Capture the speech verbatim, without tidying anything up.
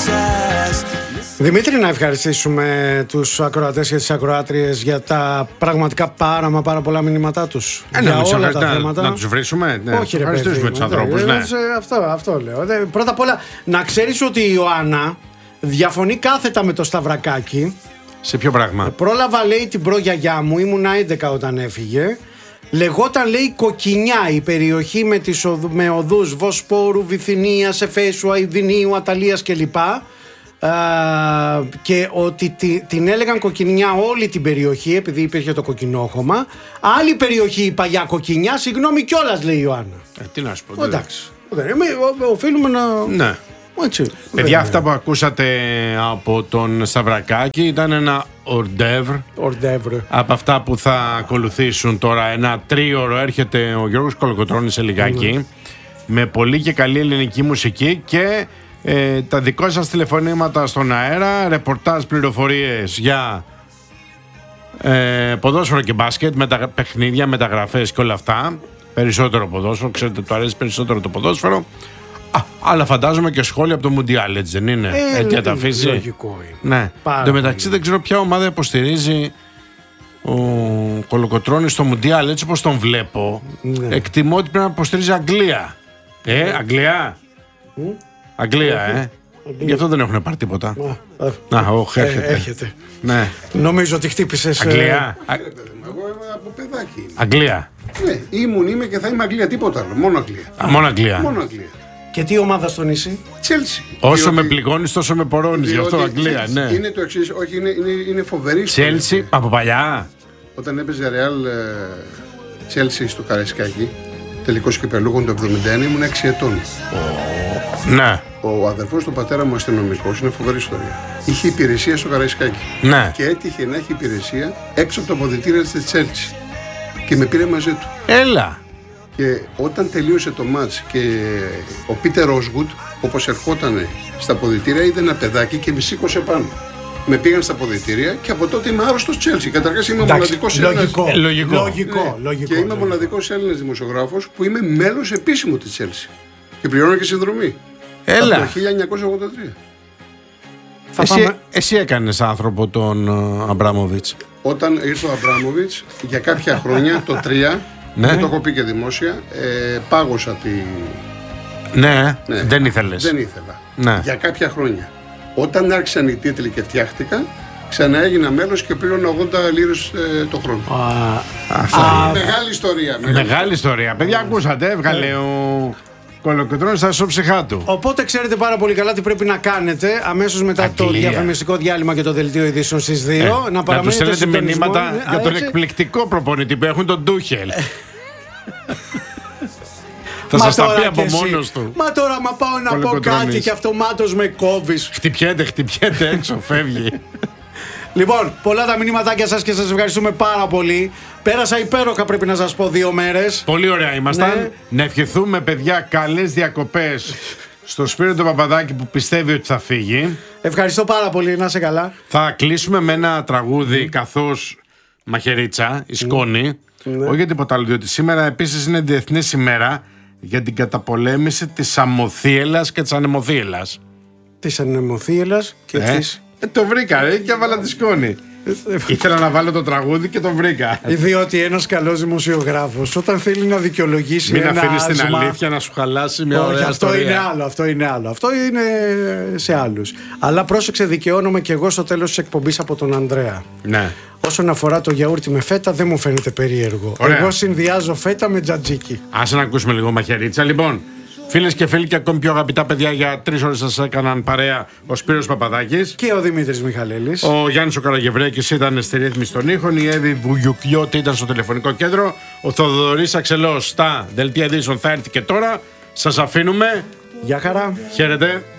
Δημήτρη, να ευχαριστήσουμε τους ακροατές και τις ακροάτριες για τα πραγματικά πάρα μα πάρα πολλά μηνύματά τους. Ε, για ναι, όλα τα να, θέματα. Να τους βρίσουμε. Ναι. Όχι, ρε παιδί. Ευχαριστήσουμε τους ανθρώπους. Ναι. Αυτό, αυτό λέω. Πρώτα απ' όλα, να ξέρεις ότι η Ιωάννα διαφωνεί κάθετα με το Σταυρακάκι. Σε ποιο πράγμα? Πρόλαβα, λέει, την προγιαγιά μου, ήμουν έντεκα όταν έφυγε. Λεγόταν, λέει, Κοκκινιά η περιοχή με, τις οδου, με οδούς Βοσπόρου, Βυθινίας, Εφέσου, Αηδινίου, Αταλίας κλπ. Uh, και ότι τη, την έλεγαν Κοκκινιά όλη την περιοχή επειδή υπήρχε το κοκκινόχωμα. Άλλη περιοχή η παλιά Κοκκινιά, συγγνώμη κιόλας, λέει η Ιωάννα. Ε, τι να σου πω. Εντάξει. Οφείλουμε να. Ναι. Έτσι. Παιδιά, αυτά που ακούσατε από τον Σταυρακάκη ήταν ένα ορντεύρ. Ορντεύρ. Από αυτά που θα ακολουθήσουν τώρα. Ένα τρίωρο έρχεται ο Γιώργος Κολοκοτρώνης σε λιγάκι. Mm. Με πολύ και καλή ελληνική μουσική και. Ε, τα δικά σας τηλεφωνήματα στον αέρα, ρεπορτάζ, πληροφορίες για ε, ποδόσφαιρο και μπάσκετ, με τα παιχνίδια, μεταγραφές και όλα αυτά. Περισσότερο ποδόσφαιρο, ξέρετε, του αρέσει περισσότερο το ποδόσφαιρο. Α, αλλά φαντάζομαι και σχόλια από το Μουντιάλ, έτσι δεν είναι? Ε, έτσι τα αφήσει. Λογικό είναι. Ναι. Εν τω μεταξύ δεν ξέρω ποια ομάδα υποστηρίζει ο Κολοκοτρώνης στο Μουντιάλ, έτσι όπως τον βλέπω. Ναι. Εκτιμώ ότι πρέπει να υποστηρίζει Αγγλία. Ε, ναι. Αγγλία. Mm. Αγγλία, ε. Αγγλία. Γι' αυτό δεν έχουν πάρει τίποτα. Α, όχι, έρχεται. έρχεται. Ναι. Νομίζω ότι χτύπησες. Αγγλία. Εγώ είμαι από παιδάκι. Αγγλία. Ναι, ήμουν, είμαι και θα είμαι Αγγλία, τίποτα άλλο. Μόνο Αγγλία. Α, μόνο Αγγλία. Μόνο Αγγλία. Και τι ομάδα στο νησί? Τσέλσι. Όσο διότι... με πληγώνεις, τόσο με πορώνεις. Γι' αυτό Αγγλία, ναι. Είναι το εξής, όχι, είναι, είναι, είναι φοβερή. Τσέλσι, από παλιά. Όταν έπαιζε Ρεάλ Τσέλσι στο Καραϊσκάκι, τελικός κυπελούχων το εβδομήντα ένα, ήμουν έξι ετών. Oh. Ναι. Ο αδερφός του πατέρα μου αστυνομικός, είναι φοβερή ιστορία. Είχε υπηρεσία στο Καραϊσκάκι. Ναι. Και έτυχε να έχει υπηρεσία έξω από το αποδυτήριο της Τσέλσι. Και με πήρε μαζί του. Έλα. Και όταν τελείωσε το μάτς και ο Πίτερ Ρόσγουτ, όπως ερχόταν στα αποδυτήρια, είδε ένα παιδάκι και με σήκωσε πάνω. Με πήγαν στα αποδυτήρια και από τότε είμαι άρρωστος Τσέλσι. Καταρχάς είμαι μοναδικός Έλληνας. Λογικό. Λογικό. Λογικό, ναι. λογικό. Και είμαι μοναδικός Έλληνας δημοσιογράφος που είμαι μέλος επίσημο της Τσέλσι. Και πληρώνω και συνδρομή. Έλα. Από το χίλια εννιακόσια ογδόντα τρία. Εσύ, πάμε... εσύ έκανες άνθρωπο τον uh, Αμπράμοβιτς. Όταν ήρθε ο Αμπράμοβιτς, για κάποια χρόνια, το τρία, ναι. και το έχω πει και δημόσια, ε, πάγωσα τη... Ναι, ναι, δεν ήθελες. Δεν ήθελα. Ναι. Για κάποια χρόνια. Όταν άρχισαν οι τίτλοι και φτιάχτηκα, ξανά έγινα μέλος και πλήρωνα ογδόντα λίρες ε, το χρόνο. Α, αυτά Α, είναι μεγάλη ιστορία. Μεγάλη, μεγάλη ιστορία. Παιδιά, ακούσατε, έβγαλε ο Κολοκοτρώνης στα ισόψυχά του. Οπότε ξέρετε πάρα πολύ καλά τι πρέπει να κάνετε αμέσως μετά Αγγλία. Το διαφημιστικό διάλειμμα και το δελτίο ειδήσεων στις δύο. Ε, να να του στέλνετε μηνύματα ε, για τον έτσι. εκπληκτικό προπονητή που έχουν τον Ντούχελ. Θα σας τα πει από μόνος του. Μα τώρα, μα πάω να πω κάτι και αυτομάτως με κόβεις. Χτυπιέται, χτυπιέται έξω, φεύγει. Λοιπόν, πολλά τα μηνύματάκια σας και σας ευχαριστούμε πάρα πολύ. Πέρασα υπέροχα, πρέπει να σας πω, δύο μέρες. Πολύ ωραία ήμασταν. Ναι. Να ευχηθούμε, παιδιά, καλές διακοπές στο Σπύρο τον Παπαδάκη που πιστεύει ότι θα φύγει. Ευχαριστώ πάρα πολύ, να είσαι καλά. Θα κλείσουμε με ένα τραγούδι mm. καθώς μαχαιρίτσα, η σκόνη. Mm. Όχι για τίποτα άλλο, διότι σήμερα επίσης είναι Διεθνής ημέρα για την καταπολέμηση της αμμοθίελας και της ανεμοθίελας. Της ανεμοθίελας και ε, της... Ε, το βρήκα, ρε, και έβαλα τη σκόνη. Ήθελα να βάλω το τραγούδι και το βρήκα. Διότι ένας καλός δημοσιογράφος, όταν θέλει να δικαιολογήσει Μην ένα αφήνεις την άσμα... αλήθεια να σου χαλάσει μια Όχι, ωραία αυτό ιστορία. είναι άλλο, αυτό είναι άλλο. Αυτό είναι σε άλλους. Αλλά πρόσεξε, δικαιώνομαι και εγώ στο τέλος της εκπομπής από τον Ανδρέα. Ναι. Όσον αφορά το γιαούρτι με φέτα, δεν μου φαίνεται περίεργο. Ωραία. Εγώ συνδυάζω φέτα με τζατζίκι. Άσε να ακούσουμε λίγο μαχαιρίτσα. Λοιπόν, φίλες και φίλοι και ακόμη πιο αγαπητά παιδιά, για τρεις ώρες σας έκαναν παρέα ο Σπύρος Παπαδάκης και ο Δημήτρης Μιχαλέλης. Ο Γιάννης ο Καραγευρέκης ήταν στη ρύθμιση των ήχων. Η Εύη Βουγιουκλιώτη ήταν στο τηλεφωνικό κέντρο. Ο Θοδωρής Αξελός στα δελτία ειδήσεων θα έρθει και τώρα. Σας αφήνουμε. Γεια χαρά. Χαίρετε.